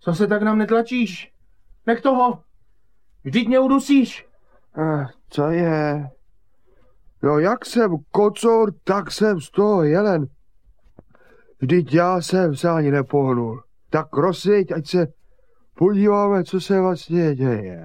Co se tak nám netlačíš? Nech toho. Vždyť mě udusíš. Co je? No jak jsem kocour, tak jsem z toho jelen. Vždyť já jsem se ani nepohnul. Tak rozsvěť, ať se podíváme, co se vlastně děje.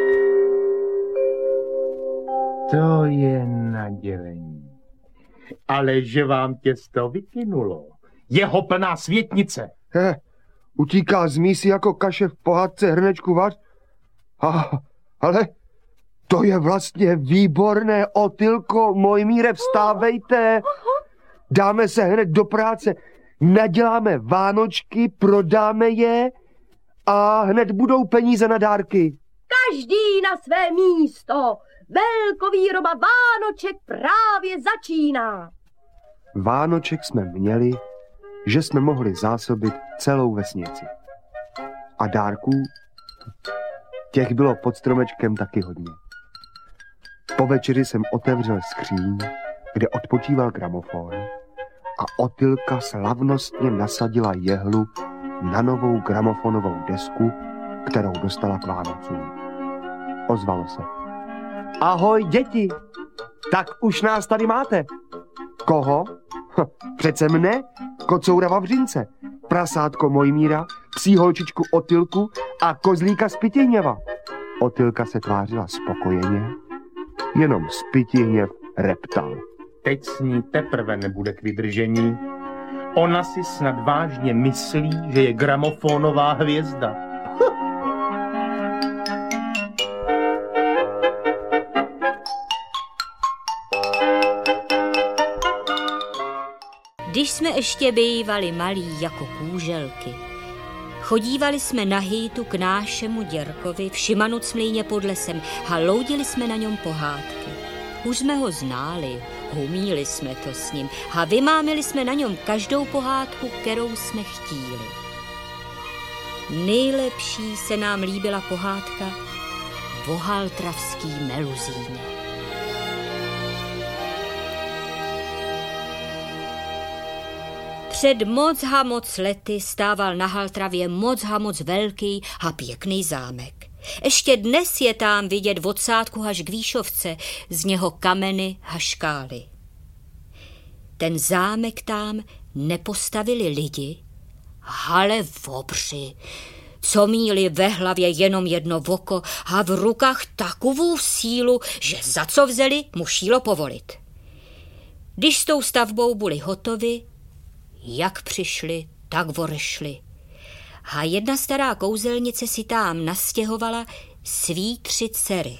To je nadělení. Ale že vám těsto vykynulo. Jeho plná světnice. Utíká z mísy jako kaše v pohádce Hrnečku vař. Ale to je vlastně výborné, Otylko, Mojmíre, vstávejte. Dáme se hned do práce. Naděláme vánočky, prodáme je a hned budou peníze na dárky. Každý na své místo. Velkovýroba Vánoček právě začíná. Vánoček jsme měli, že jsme mohli zásobit celou vesnici. A dárků, těch bylo pod stromečkem taky hodně. Po večeři jsem otevřel skříň, kde odpočíval gramofon, a Otylka slavnostně nasadila jehlu na novou gramofonovou desku, kterou dostala k Vánocům. Ozvalo se. Ahoj, děti, tak už nás tady máte. Koho? Přece mne, kocoura Vavřince, prasátko Mojmíra, psí holčičku Otylku a kozlíka Spytihněva. Otylka se tvářila spokojeně, jenom Spytihněv reptal. Teď s ní teprve nebude k vydržení. Ona si snad vážně myslí, že je gramofonová hvězda. Když jsme ještě bývali malí jako kůželky, chodívali jsme na hejtu k nášemu děrkovi v Šimanucmlejně pod lesem a loudili jsme na něm pohádky. Už jsme ho znali, humíli jsme to s ním a vymámili jsme na něm každou pohádku, kterou jsme chtíli. Nejlepší se nám líbila pohádka o haltravský meluzíně. Před moc lety stával na Haltravě moc velký a pěkný zámek. Ještě dnes je tam vidět od Sádku až k Výšovce, z něho kameny a škály. Ten zámek tam nepostavili lidi, ale vobři, co míli ve hlavě jenom jedno voko a v rukách takovou sílu, že za co vzeli, mu šílo povolit. Když s tou stavbou byli hotovi, jak přišli, tak odešli. A jedna stará kouzelnice si tam nastěhovala svý 3 dcery.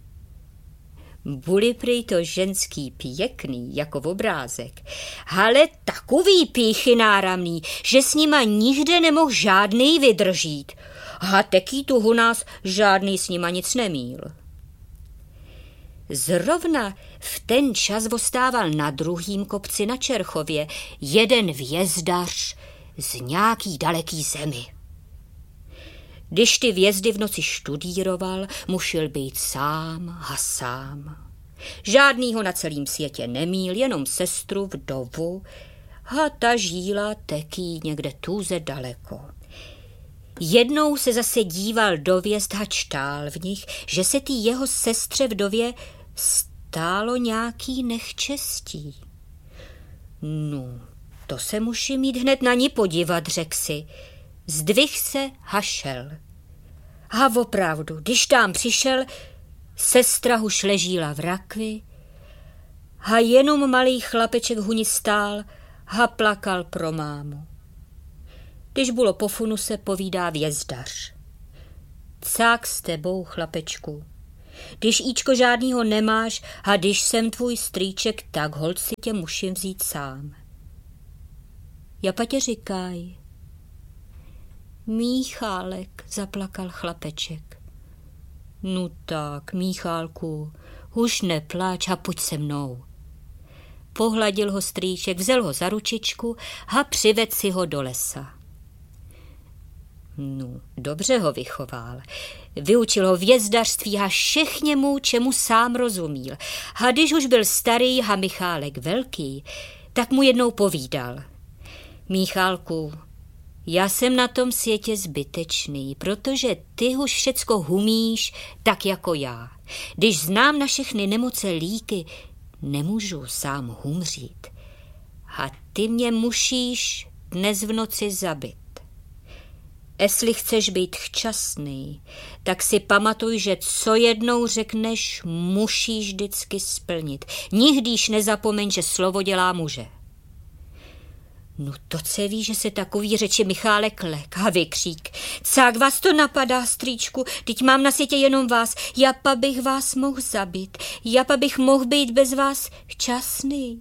Byli prý to ženský pěkný jako obrázek, ale takový pýchy náramný, že s nima nikde nemohl žádnej vydržít. A teký tu u nás žádný s nima nic nemíl. Zrovna v ten čas ostával na druhým kopci na Čerchově jeden vězdař z nějaký daleký zemi. Když ty vězdy v noci študíroval, musel být sám a sám. Žádnýho na celém světě nemíl, jenom sestru vdovu a ta žíla teký někde tuze daleko. Jednou se zase díval do hvězd a čtál v nich, že se tý jeho sestře vdově stálo nějaký nechčestí. No, to se musím jít hned na ní podívat, řekl si. Zdvih se a šel. A opravdu, když tam přišel, sestra už ležíla v rakvi a jenom malý chlapeček huni stál a plakal pro mámu. Když bylo po funuse, povídá vězdař. Cák s tebou, chlapečku. Když Íčko žádnýho nemáš a když jsem tvůj strýček, tak holt si tě musím vzít sám. Japatě říkaj. Míchálek, zaplakal chlapeček. No tak, Míchálku, už neplač a pojď se mnou. Pohladil ho strýček, vzal ho za ručičku a přived si ho do lesa. No, dobře ho vychoval. Vyučil ho vězdařství a všechněmu, čemu sám rozumíl. A když už byl starý a Michálek velký, tak mu jednou povídal. Míchálku, Já jsem na tom světě zbytečný, protože ty už všecko humíš tak jako já. Když znám na všechny nemoce líky, nemůžu sám humřít. A ty mě musíš dnes v noci zabit. Jestli chceš být šťastný, tak si pamatuj, že co jednou řekneš, musíš vždycky splnit. Nikdyž nezapomeň, že slovo dělá muže. No to se ví, že se takový řeči Michálek lek a vykřík. Cák vás to napadá, strýčku, teď mám na světě jenom vás. Japa bych vás mohl zabít, japa bych mohl být bez vás šťastný.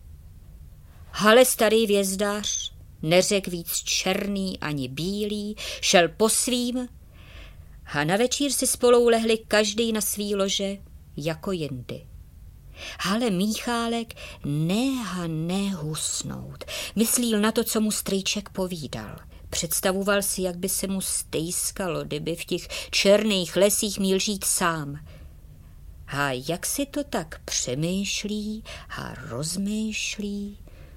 Ale starý vězdář neřek víc černý ani bílý, šel po svým a na večír si spolu lehli každý na svý lože jako jindy. Ale Michálek nehusnout. Myslíl na to, co mu strýček povídal. Představoval si, jak by se mu stejskalo, kdyby v těch černých lesích měl žít sám. A jak si to tak přemýšlí a rozmýšlí,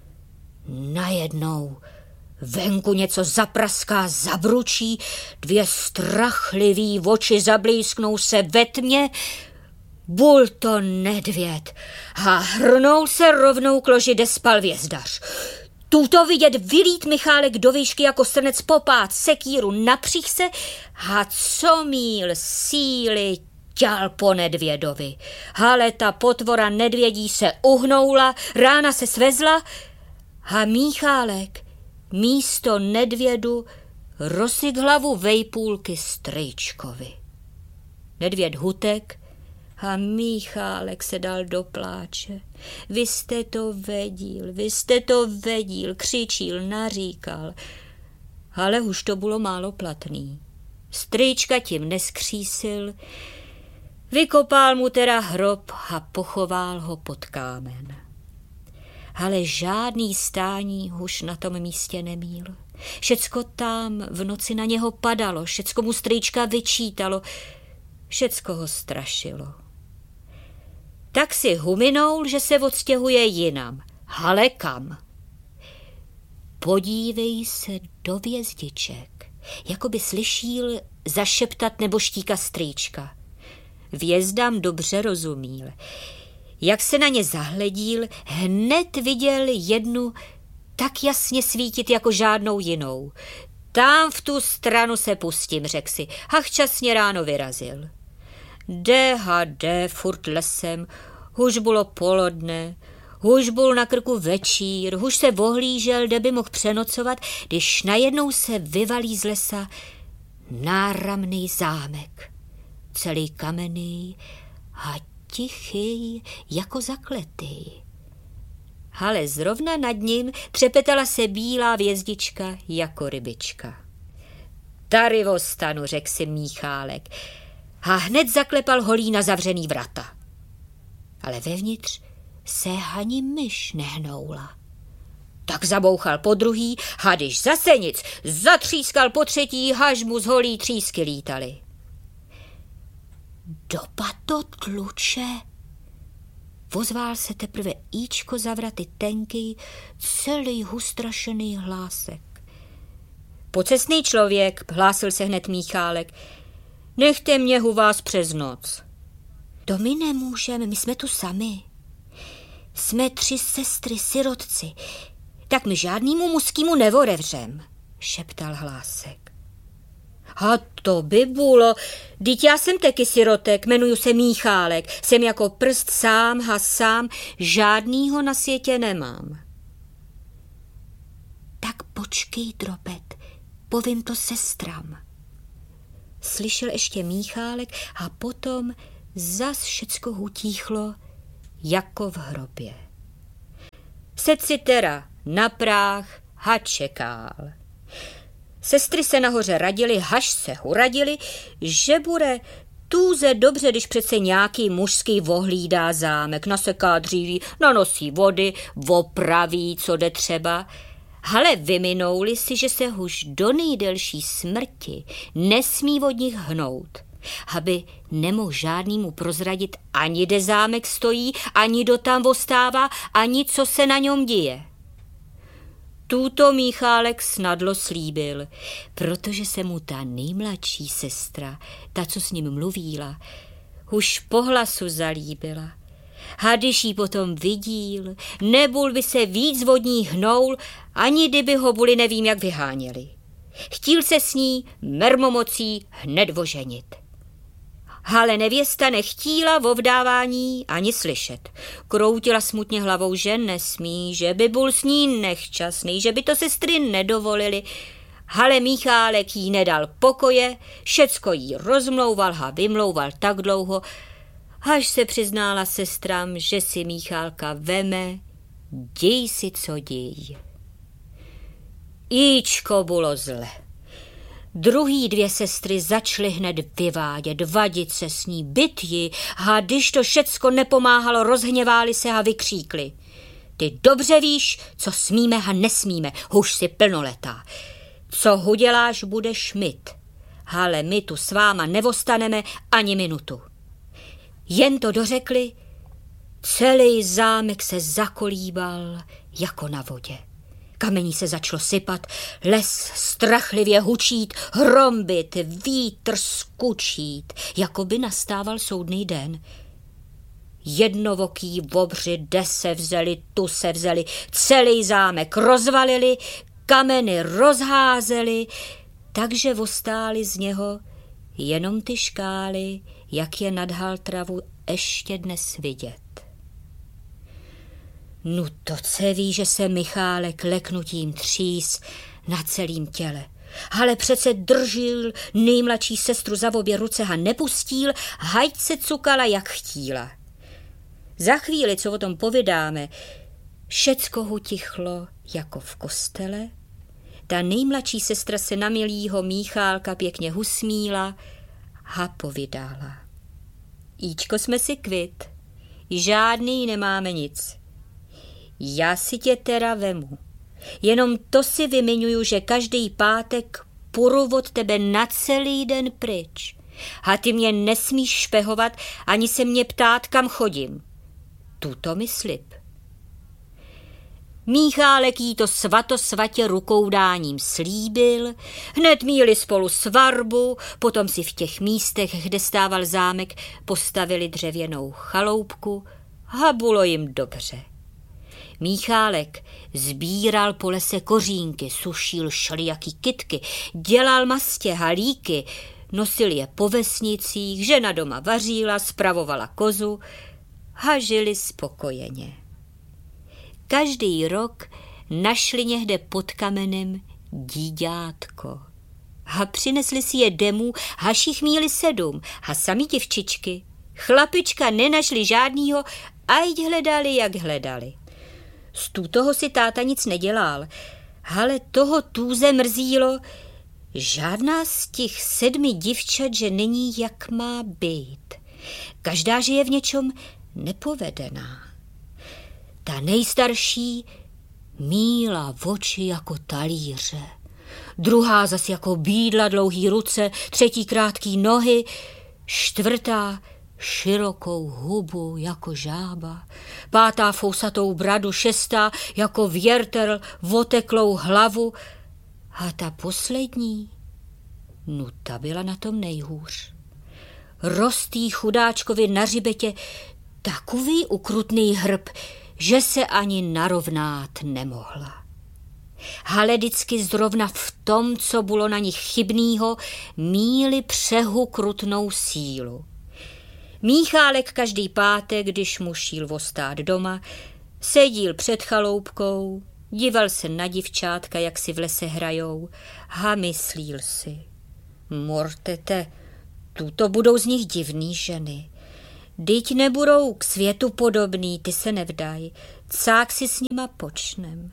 najednou venku něco zapraská, zabručí, dvě strachlivý oči zablísknou se ve tmě. Bul to nedvěd a hrnul se rovnou k loži, kde spal vězdař. Tuto vidět vylít Michálek do výšky jako srnec popát sekíru na příse a co míl síly ťal po nedvědovi. Ale ta potvora nedvědí se uhnoula, rána se svezla a Michálek místo nedvědu rozsyk hlavu vejpůlky strýčkovi. Nedvěd hutek a Michálek se dal do pláče. Vy jste to vedíl, křičil, naříkal. Ale už to bylo málo platný. Strýčka tím neskřísil, vykopal mu teda hrob a pochoval ho pod kámen. Ale žádný stání už na tom místě nemíl. Všecko tam v noci na něho padalo, všecko mu strýčka vyčítalo, všecko ho strašilo. Tak si huminul, že se odstěhuje jinam. Ale kam? Podívej se do hvězdiček, jako by slyšíl zašeptat nebo štíka strýčka. Hvězdám dobře rozumíl. Jak se na ně zahledíl, hned viděl jednu tak jasně svítit jako žádnou jinou. Tam v tu stranu se pustím, řekl si, a včasně ráno vyrazil. Jde furt lesem, huž bylo polodne, huž byl na krku večír, huž se ohlížel, kde by mohl přenocovat, když najednou se vyvalí z lesa náramný zámek, celý kamenný a tichý jako zakletý. Ale zrovna nad ním třepetala se bílá hvězdička jako rybička. Tady ostanu, řekl si Michálek a hned zaklepal holí na zavřený vrata. Ale vevnitř se ani myš nehnoula. Tak zabouchal po druhý a když zase nic, zatřískal po třetí, až mu z holí třísky lítaly. Doba to tluče. Vozvál se teprve íčko za vraty tenký, celý hustrašený hlásek. Pocestný člověk, hlásil se hned Michálek, nechte mě u vás přes noc. To my nemůžeme, my jsme tu sami. Jsme 3 sestry, sirotci, tak my žádnému mužskému nevorevřem, šeptal hlásek. A to by bylo, vždyť já jsem taky sirotek, jmenuju se Michálek, jsem jako prst sám a sám, žádnýho na světě nemám. Tak počkej, Drobet, povím to sestram. Slyšel ještě Michálek a potom zas všecko hutíchlo jako v hrobě. Sedl si teda na práh a čekal. Sestry se nahoře radili, haž se uradili, že bude tůze dobře, když přece nějaký mužský vohlídá zámek, naseká dříví, nanosí vody, opraví, co jde třeba. Ale vyminouli si, že se už do nejdelší smrti nesmí od nich hnout, aby nemohl žádnému prozradit ani kde zámek stojí, ani kdo tam ostává, ani co se na něm děje. Tuto Míchálek snadlo slíbil, protože se mu ta nejmladší sestra, ta, co s ním mluvíla, už po hlasu zalíbila. A když jí potom vidíl, nebul by se víc vodní hnoul, ani kdyby ho buli nevím jak vyháněli. Chtíl se s ní mermomocí hned oženit. Ale nevěsta nechtíla o vdávání ani slyšet. Kroutila smutně hlavou, že nesmí, že by byl s ní nechčasný, že by to sestry nedovolili. Ale Míchálek jí nedal pokoje, všecko jí rozmlouval a vymlouval tak dlouho, až se přiznála sestram, že si Míchálka veme, děj si, co děj. Jíčko bylo zle. Druhý dvě sestry začaly hned vyvádět, vadit se s ní, byt ji, a když to všecko nepomáhalo, rozhněváli se a vykříkli. Ty dobře víš, co smíme a nesmíme, už si plnoletá. Co uděláš, budeš myt. Ale my tu s váma nevostaneme ani minutu. Jen to dořekli, celý zámek se zakolíbal jako na vodě. Kamení se začalo sypat, les strachlivě hučít, hrombit, vítr skučít, jako by nastával soudný den. Jednovoký obři, de se vzali, tu se vzali, celý zámek rozvalili, kameny rozházeli, takže ostály z něho jenom ty škály, jak je nad Haltravu ještě dnes vidět. No to se ví, že se Michálek leknutím třís na celým těle. Ale přece držil nejmladší sestru za obě ruce a nepustil, hajď se cukala, jak chtíla. Za chvíli, co o tom povídáme, všecko utichlo jako v kostele. Ta nejmladší sestra se na milýho Míchálka pěkně husmíla a povídala. Jíčko, jsme si kvit, žádný nemáme nic. Já si tě teda vemu. Jenom to si vymiňuju, že každý pátek půjdu od tebe na celý den pryč. A ty mě nesmíš špehovat, ani se mě ptát, kam chodím. Tuto mi slib. Míchálek jí to svatosvatě rukoudáním slíbil, hned míli spolu svatbu, potom si v těch místech, kde stával zámek, postavili dřevěnou chaloupku a bylo jim dobře. Míchálek sbíral po lese kořínky, sušil šlijaký kytky, dělal mastě, halíky, nosil je po vesnicích, žena doma vařila, spravovala kozu a žili spokojeně. Každý rok našli někde pod kamenem díďátko a přinesli si je demů, haž jich měli 7 a sami děvčičky. Chlapička nenašli žádnýho, a jít hledali, jak hledali. Z toho si táta nic nedělal, ale toho tůze mrzílo, žádná z těch 7 divčat, že není, jak má být. Každá, že je v něčem nepovedená. Ta nejstarší míla oči jako talíře, druhá zas jako bídla dlouhý ruce, třetí krátký nohy, čtvrtá širokou hubu jako žába, pátá fousatou bradu, šestá jako věrtr oteklou hlavu a ta poslední, no ta byla na tom nejhůř. Rostý chudáčkovi na hřbetě takový ukrutný hrb, že se ani narovnát nemohla. Ale vždycky zrovna v tom, co bylo na nich chybnýho, míli přehukrutnou sílu. Míchálek každý pátek, když mu šíl ostát doma, sedíl před chaloupkou, díval se na divčátka, jak si v lese hrajou, a myslíl si, mortete, tuto budou z nich divný ženy. Dyť nebudou k světu podobný, ty se nevdaj, cák si s nima počnem.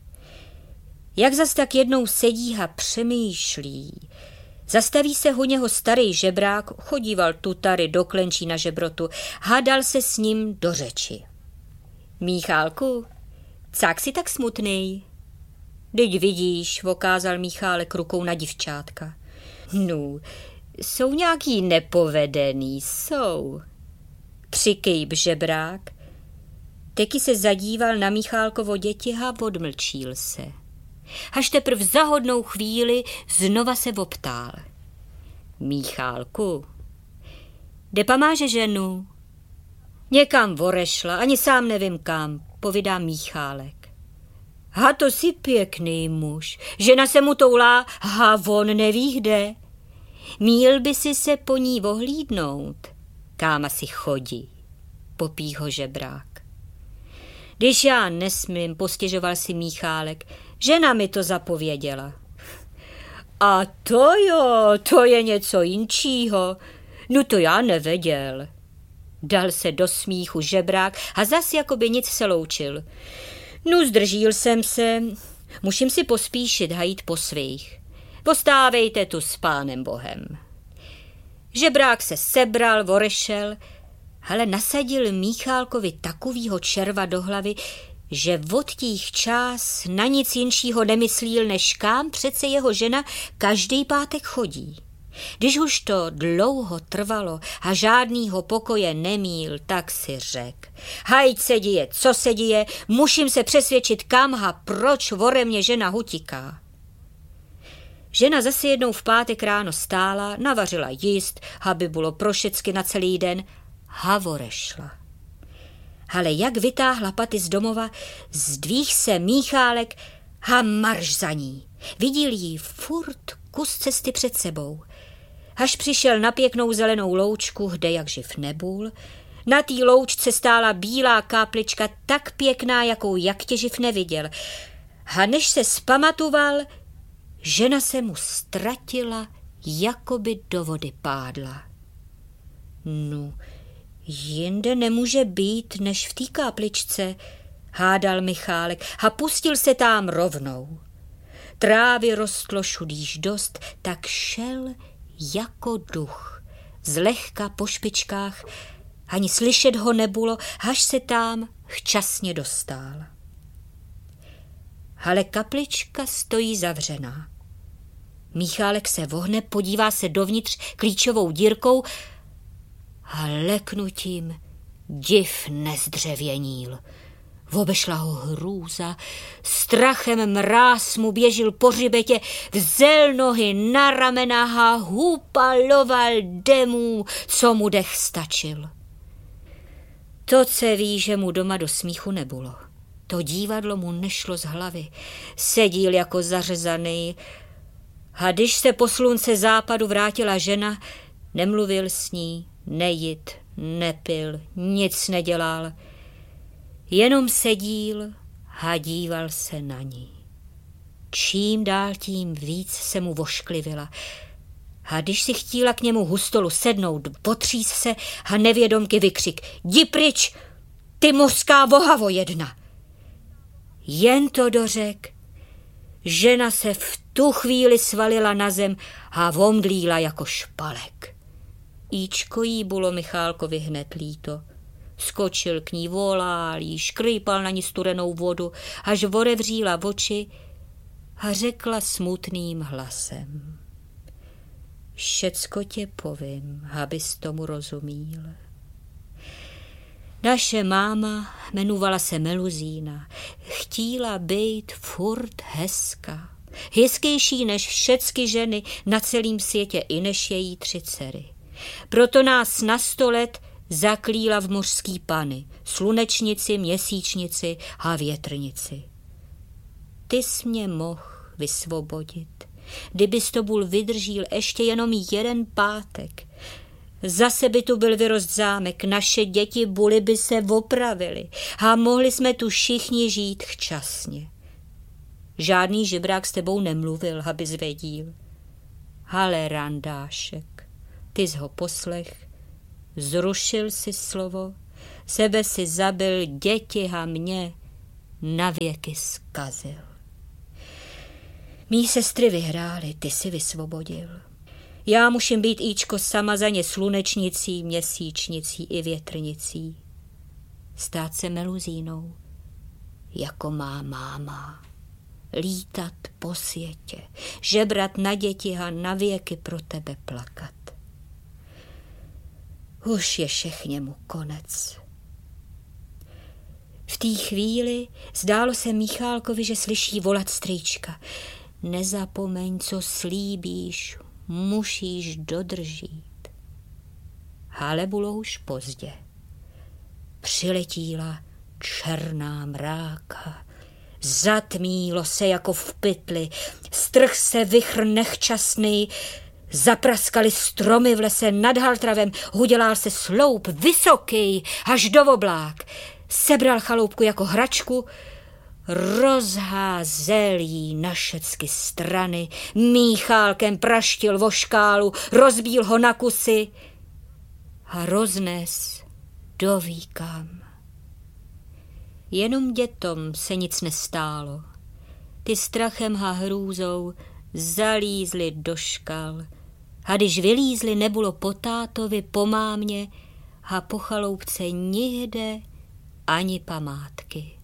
Jak zas tak jednou sedí a přemýšlí, zastaví se u něho starý žebrák, chodíval tutary do klenčí na žebrotu, hádal se s ním do řeči. Míchálku, cák si tak smutný? Dyť vidíš, okázal Míchálek rukou na divčátka. No, jsou nějaký nepovedený, jsou. Přikejb žebrák. Teky se zadíval na Míchálkovo děti a odmlčíl se. Až teprv za hodnou chvíli znova se optál. Míchálku, kde pa máže ženu? Někam vorešla, ani sám nevím kam, povídá Míchálek. Ha, to si pěkný muž, žena se mu toulá, ha, on neví kde. Míl by si se po ní ohlídnout, kam asi chodí, popí ho žebrák. Když já nesmím, postěžoval si Míchálek, žena mi to zapověděla. A to jo, to je něco jinčího, no to já nevěděl. Dal se do smíchu žebrák a zas jakoby nic se loučil. No zdržíl jsem se, musím si pospíšit a jít po svých. Postávejte tu s Pánem Bohem. Žebrák se sebral, vorešel, ale nasadil Míchálkovi takovýho červa do hlavy, že od těch čas na nic jinšího nemyslíl, než kam přece jeho žena každý pátek chodí. Když už to dlouho trvalo a žádnýho pokoje nemíl, tak si řek. Hajď se děje, co se děje, musím se přesvědčit kam a proč ode mě žena hutiká. Žena zase jednou v pátek ráno stála, navařila jíst, aby bylo prošecky na celý den, havorešla. Ale jak vytáhla paty z domova, zdvíh se Míchálek a marš za ní. Viděl jí furt kus cesty před sebou. Až přišel na pěknou zelenou loučku, kde jak živ nebůl, na té loučce stála bílá káplička tak pěkná, jakou jak tě živ neviděl. A než se zpamatoval, žena se mu ztratila, jako by do vody pádla. No, jinde nemůže být, než v té kápličce, hádal Michálek a pustil se tam rovnou. Trávy rostlo šudíž dost, tak šel jako duch, zlehka po špičkách, ani slyšet ho nebylo, až se tam včasně dostal. Ale kaplička stojí zavřená. Míchálek se vohne, podívá se dovnitř klíčovou dírkou a leknutím div nezdřevěnil. Obešla ho hrůza, strachem mráz mu běžil po hřbetě, vzel nohy na ramena a hupaloval demů, co mu dech stačil. To se ví, že mu doma do smíchu nebylo. To divadlo mu nešlo z hlavy. Sedíl jako zařezaný a když se po slunce západu vrátila žena, nemluvil s ní, nejit, nepil, nic nedělal. Jenom sedíl a díval se na ní. Čím dál tím víc se mu vošklivila. A když si chtíla k němu hustolu sednout, potřís se a nevědomky vykřik. Jdi pryč, ty mořská vohavo jedna. Jen to dořek. Žena se v tu chvíli svalila na zem a omdlíla jako špalek. Íčko jí bylo Michálkovi hned líto. Skočil k ní, volál jí, škrýpal na ní studenou vodu, až otevřela oči a řekla smutným hlasem. Všecko tě povím, abys tomu rozumíl. Naše máma jmenovala se Meluzína. Chtíla být furt hezká. Hezkejší než všecky ženy na celém světě i než její 3 dcery. Proto nás na 100 let zaklíla v mořský pany, slunečnici, měsíčnici a větrnici. Ty jsi mě mohl vysvobodit, kdybys to byl vydržíl ještě jenom 1 pátek. Zase by tu byl vyrost zámek, naše děti buly by se opravily a mohli jsme tu všichni žít včasně. Žádný žebrák s tebou nemluvil, abys věděl. Ale randášek, ty jsi ho poslech, zrušil si slovo, sebe si zabil, děti a mě navěky zkazil. Mí sestry vyhrály, ty si vysvobodil. Já musím být, Íčko, sama za ně slunečnicí, měsíčnicí i větrnicí. Stát se Meluzínou, jako má máma. Lítat po světě, žebrat na děti a na věky pro tebe plakat. Už je všechněmu konec. V té chvíli zdálo se Michálkovi, že slyší volat strýčka. Nezapomeň, co slíbíš, musíš dodržít. Ale bylo už pozdě. Přiletíla černá mráka. Zatmílo se jako v pytli, strh se vichr nechčasný, zapraskaly stromy v lese nad Haltravem, hudělal se sloup vysoký až do oblák. Sebral chaloupku jako hračku, rozházel jí na všecky strany, Míchálkem praštil vo škálu, rozbíl ho na kusy a roznes doví kam. Jenom dětom se nic nestálo. Ty strachem a hrůzou zalízli do škal. A když vylízli, nebylo po tátovi, po mámě a po chaloupce nikde ani památky.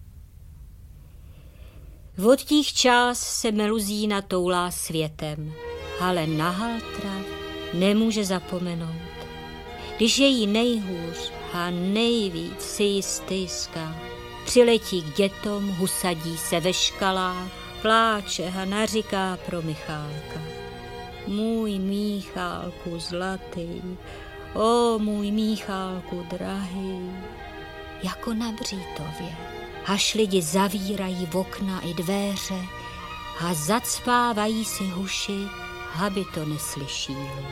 Od těch čas se Meluzína toulá světem, ale na Haltrav nemůže zapomenout. Když je jí nejhůř a nejvíc si jí stýská, přiletí k dětom, husadí se ve škalách, pláče a naříká pro Michálka. Můj Míchálku zlatý, o můj Míchálku drahý, jako na Břítově. Až lidi zavírají v okna i dvéře a zacpávají si huši, aby to neslyšíli.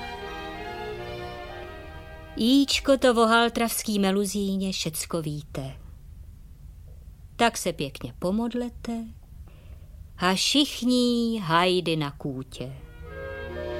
Jíčko to o haltravský Meluzíně všecko víte. Tak se pěkně pomodlete a všichni hajdy na kůtě.